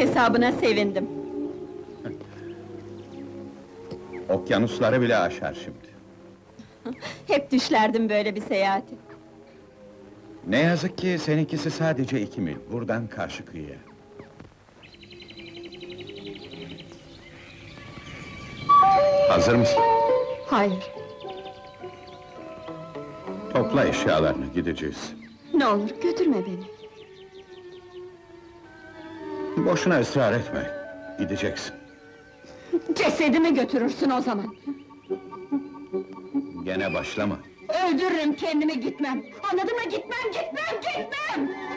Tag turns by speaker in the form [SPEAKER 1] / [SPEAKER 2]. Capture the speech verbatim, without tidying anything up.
[SPEAKER 1] hesabına sevindim.
[SPEAKER 2] Okyanusları bile aşar şimdi.
[SPEAKER 1] Hep düşlerdim böyle bir seyahati.
[SPEAKER 2] Ne yazık ki seninkisi sadece iki mil, buradan karşı kıyıya. Hazır mısın?
[SPEAKER 1] Hayır,
[SPEAKER 2] Topla eşyalarını, gideceğiz.
[SPEAKER 1] ne olur götürme beni.
[SPEAKER 2] Boşuna ısrar etme, gideceksin.
[SPEAKER 1] Cesedimi götürürsün o zaman.
[SPEAKER 2] Gene başlama.
[SPEAKER 1] Öldürürüm kendimi, gitmem! Anladın mı? Gitmem, gitmem, gitmem!